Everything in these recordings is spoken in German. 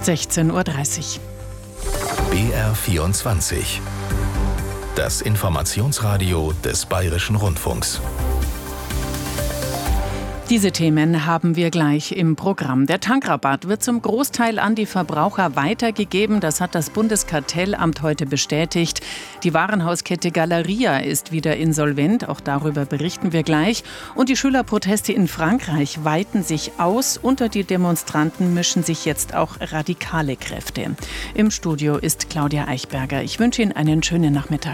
16:30 Uhr. BR24. Das Informationsradio des Bayerischen Rundfunks. Diese Themen haben wir gleich im Programm. Der Tankrabatt wird zum Großteil an die Verbraucher weitergegeben. Das hat das Bundeskartellamt heute bestätigt. Die Warenhauskette Galeria ist wieder insolvent. Auch darüber berichten wir gleich. Und die Schülerproteste in Frankreich weiten sich aus. Unter die Demonstranten mischen sich jetzt auch radikale Kräfte. Im Studio ist Claudia Eichberger. Ich wünsche Ihnen einen schönen Nachmittag.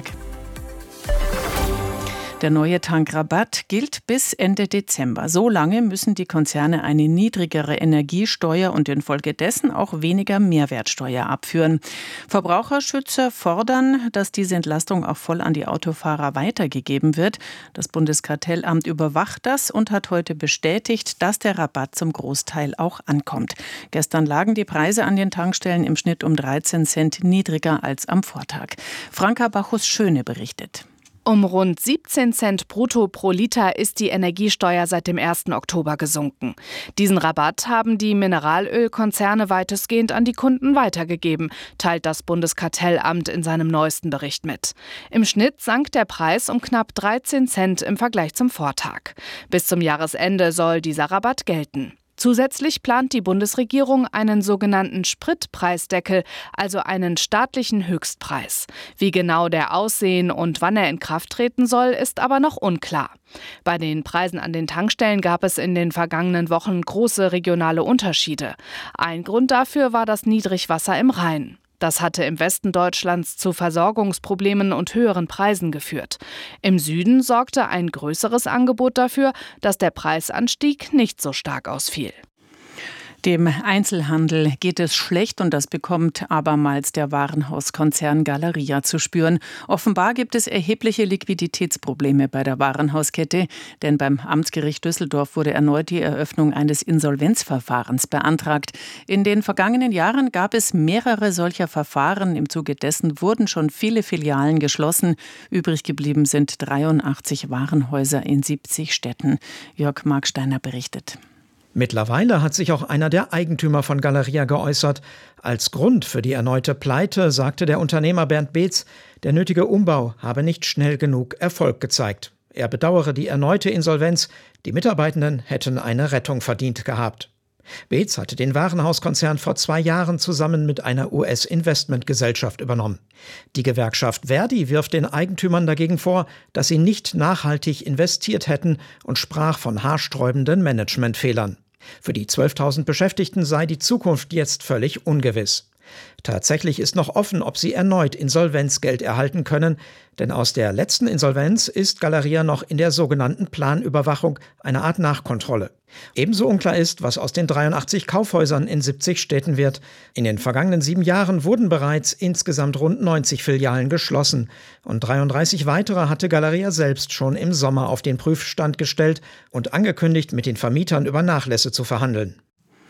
Der neue Tankrabatt gilt bis Ende Dezember. So lange müssen die Konzerne eine niedrigere Energiesteuer und infolgedessen auch weniger Mehrwertsteuer abführen. Verbraucherschützer fordern, dass diese Entlastung auch voll an die Autofahrer weitergegeben wird. Das Bundeskartellamt überwacht das und hat heute bestätigt, dass der Rabatt zum Großteil auch ankommt. Gestern lagen die Preise an den Tankstellen im Schnitt um 13 Cent niedriger als am Vortag. Franka Bachus-Schöne berichtet. Um rund 17 Cent brutto pro Liter ist die Energiesteuer seit dem 1. Oktober gesunken. Diesen Rabatt haben die Mineralölkonzerne weitestgehend an die Kunden weitergegeben, teilt das Bundeskartellamt in seinem neuesten Bericht mit. Im Schnitt sank der Preis um knapp 13 Cent im Vergleich zum Vortag. Bis zum Jahresende soll dieser Rabatt gelten. Zusätzlich plant die Bundesregierung einen sogenannten Spritpreisdeckel, also einen staatlichen Höchstpreis. Wie genau der aussehen und wann er in Kraft treten soll, ist aber noch unklar. Bei den Preisen an den Tankstellen gab es in den vergangenen Wochen große regionale Unterschiede. Ein Grund dafür war das Niedrigwasser im Rhein. Das hatte im Westen Deutschlands zu Versorgungsproblemen und höheren Preisen geführt. Im Süden sorgte ein größeres Angebot dafür, dass der Preisanstieg nicht so stark ausfiel. Dem Einzelhandel geht es schlecht und das bekommt abermals der Warenhauskonzern Galeria zu spüren. Offenbar gibt es erhebliche Liquiditätsprobleme bei der Warenhauskette, denn beim Amtsgericht Düsseldorf wurde erneut die Eröffnung eines Insolvenzverfahrens beantragt. In den vergangenen Jahren gab es mehrere solcher Verfahren. Im Zuge dessen wurden schon viele Filialen geschlossen. Übrig geblieben sind 83 Warenhäuser in 70 Städten. Jörg Marksteiner berichtet. Mittlerweile hat sich auch einer der Eigentümer von Galeria geäußert. Als Grund für die erneute Pleite sagte der Unternehmer Bernd Beetz, der nötige Umbau habe nicht schnell genug Erfolg gezeigt. Er bedauere die erneute Insolvenz. Die Mitarbeitenden hätten eine Rettung verdient gehabt. Beetz hatte den Warenhauskonzern vor 2 Jahren zusammen mit einer US-Investmentgesellschaft übernommen. Die Gewerkschaft Verdi wirft den Eigentümern dagegen vor, dass sie nicht nachhaltig investiert hätten und sprach von haarsträubenden Managementfehlern. Für die 12.000 Beschäftigten sei die Zukunft jetzt völlig ungewiss. Tatsächlich ist noch offen, ob sie erneut Insolvenzgeld erhalten können, denn aus der letzten Insolvenz ist Galeria noch in der sogenannten Planüberwachung, eine Art Nachkontrolle. Ebenso unklar ist, was aus den 83 Kaufhäusern in 70 Städten wird. In den vergangenen 7 Jahren wurden bereits insgesamt rund 90 Filialen geschlossen und 33 weitere hatte Galeria selbst schon im Sommer auf den Prüfstand gestellt und angekündigt, mit den Vermietern über Nachlässe zu verhandeln.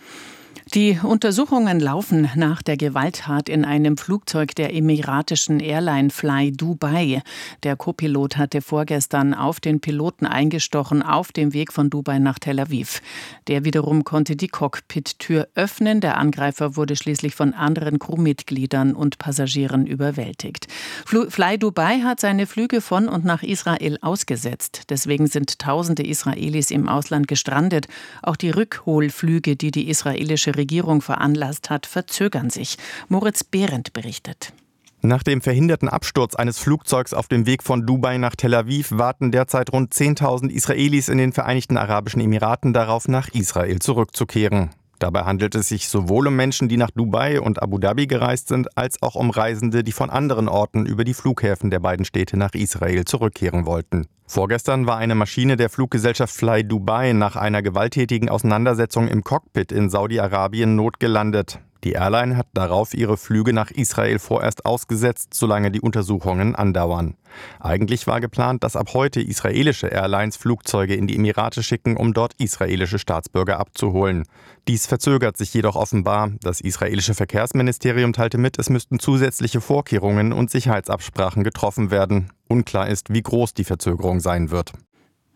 Die Untersuchungen laufen nach der Gewalttat in einem Flugzeug der emiratischen Airline Fly Dubai. Der Co-Pilot hatte vorgestern auf den Piloten eingestochen auf dem Weg von Dubai nach Tel Aviv. Der wiederum konnte die Cockpit-Tür öffnen. Der Angreifer wurde schließlich von anderen Crewmitgliedern und Passagieren überwältigt. Fly Dubai hat seine Flüge von und nach Israel ausgesetzt. Deswegen sind Tausende Israelis im Ausland gestrandet. Auch die Rückholflüge, die die israelische Regierung veranlasst hat, verzögern sich. Moritz Behrendt berichtet. Nach dem verhinderten Absturz eines Flugzeugs auf dem Weg von Dubai nach Tel Aviv warten derzeit rund 10.000 Israelis in den Vereinigten Arabischen Emiraten darauf, nach Israel zurückzukehren. Dabei handelt es sich sowohl um Menschen, die nach Dubai und Abu Dhabi gereist sind, als auch um Reisende, die von anderen Orten über die Flughäfen der beiden Städte nach Israel zurückkehren wollten. Vorgestern war eine Maschine der Fluggesellschaft Fly Dubai nach einer gewalttätigen Auseinandersetzung im Cockpit in Saudi-Arabien notgelandet. Die Airline hat darauf ihre Flüge nach Israel vorerst ausgesetzt, solange die Untersuchungen andauern. Eigentlich war geplant, dass ab heute israelische Airlines Flugzeuge in die Emirate schicken, um dort israelische Staatsbürger abzuholen. Dies verzögert sich jedoch offenbar. Das israelische Verkehrsministerium teilte mit, es müssten zusätzliche Vorkehrungen und Sicherheitsabsprachen getroffen werden. Unklar ist, wie groß die Verzögerung sein wird.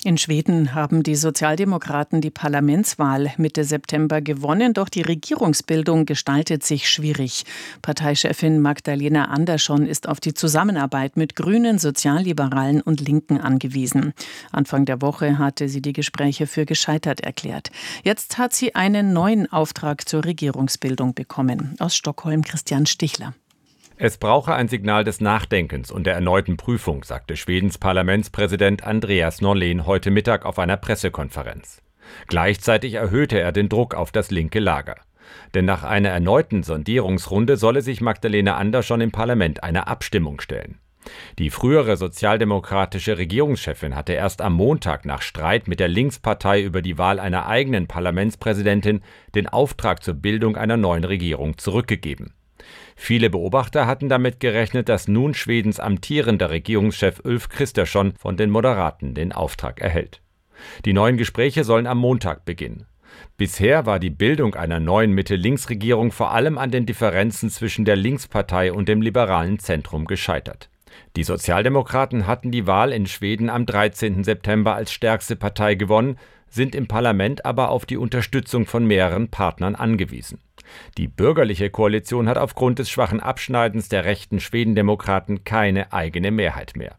In Schweden haben die Sozialdemokraten die Parlamentswahl Mitte September gewonnen, doch die Regierungsbildung gestaltet sich schwierig. Parteichefin Magdalena Andersson ist auf die Zusammenarbeit mit Grünen, Sozialliberalen und Linken angewiesen. Anfang der Woche hatte sie die Gespräche für gescheitert erklärt. Jetzt hat sie einen neuen Auftrag zur Regierungsbildung bekommen. Aus Stockholm Christian Stichler. Es brauche ein Signal des Nachdenkens und der erneuten Prüfung, sagte Schwedens Parlamentspräsident Andreas Norlén heute Mittag auf einer Pressekonferenz. Gleichzeitig erhöhte er den Druck auf das linke Lager. Denn nach einer erneuten Sondierungsrunde solle sich Magdalena Andersson im Parlament einer Abstimmung stellen. Die frühere sozialdemokratische Regierungschefin hatte erst am Montag nach Streit mit der Linkspartei über die Wahl einer eigenen Parlamentspräsidentin den Auftrag zur Bildung einer neuen Regierung zurückgegeben. Viele Beobachter hatten damit gerechnet, dass nun Schwedens amtierender Regierungschef Ulf Kristersson von den Moderaten den Auftrag erhält. Die neuen Gespräche sollen am Montag beginnen. Bisher war die Bildung einer neuen Mitte-Links-Regierung vor allem an den Differenzen zwischen der Linkspartei und dem liberalen Zentrum gescheitert. Die Sozialdemokraten hatten die Wahl in Schweden am 13. September als stärkste Partei gewonnen, sind im Parlament aber auf die Unterstützung von mehreren Partnern angewiesen. Die bürgerliche Koalition hat aufgrund des schwachen Abschneidens der rechten Schwedendemokraten keine eigene Mehrheit mehr.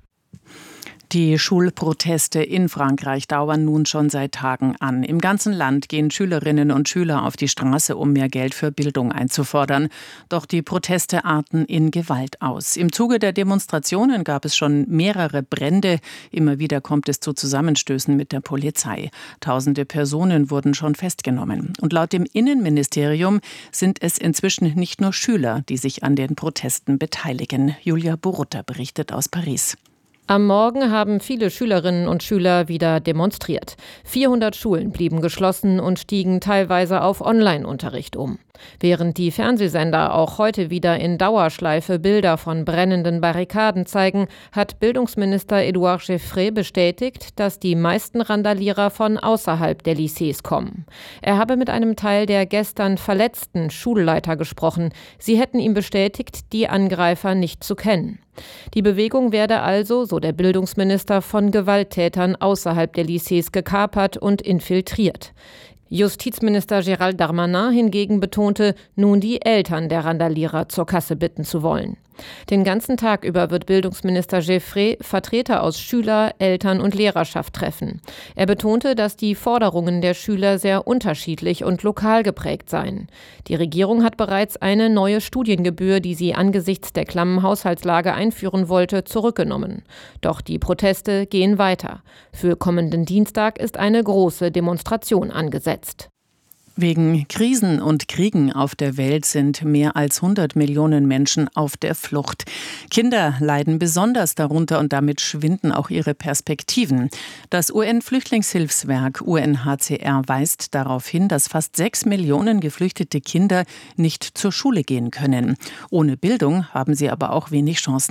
Die Schulproteste in Frankreich dauern nun schon seit Tagen an. Im ganzen Land gehen Schülerinnen und Schüler auf die Straße, um mehr Geld für Bildung einzufordern. Doch die Proteste arten in Gewalt aus. Im Zuge der Demonstrationen gab es schon mehrere Brände. Immer wieder kommt es zu Zusammenstößen mit der Polizei. Tausende Personen wurden schon festgenommen. Und laut dem Innenministerium sind es inzwischen nicht nur Schüler, die sich an den Protesten beteiligen. Julia Borutta berichtet aus Paris. Am Morgen haben viele Schülerinnen und Schüler wieder demonstriert. 400 Schulen blieben geschlossen und stiegen teilweise auf Online-Unterricht um. Während die Fernsehsender auch heute wieder in Dauerschleife Bilder von brennenden Barrikaden zeigen, hat Bildungsminister Édouard Geoffrey bestätigt, dass die meisten Randalierer von außerhalb der Lycées kommen. Er habe mit einem Teil der gestern verletzten Schulleiter gesprochen. Sie hätten ihm bestätigt, die Angreifer nicht zu kennen. Die Bewegung werde also, so der Bildungsminister, von Gewalttätern außerhalb der Lycées gekapert und infiltriert. Justizminister Gérald Darmanin hingegen betonte, nun die Eltern der Randalierer zur Kasse bitten zu wollen. Den ganzen Tag über wird Bildungsminister Geoffrey Vertreter aus Schüler-, Eltern- und Lehrerschaft treffen. Er betonte, dass die Forderungen der Schüler sehr unterschiedlich und lokal geprägt seien. Die Regierung hat bereits eine neue Studiengebühr, die sie angesichts der klammen Haushaltslage einführen wollte, zurückgenommen. Doch die Proteste gehen weiter. Für kommenden Dienstag ist eine große Demonstration angesetzt. Wegen Krisen und Kriegen auf der Welt sind mehr als 100 Millionen Menschen auf der Flucht. Kinder leiden besonders darunter und damit schwinden auch ihre Perspektiven. Das UN-Flüchtlingshilfswerk UNHCR weist darauf hin, dass fast 6 Millionen geflüchtete Kinder nicht zur Schule gehen können. Ohne Bildung haben sie aber auch wenig Chancen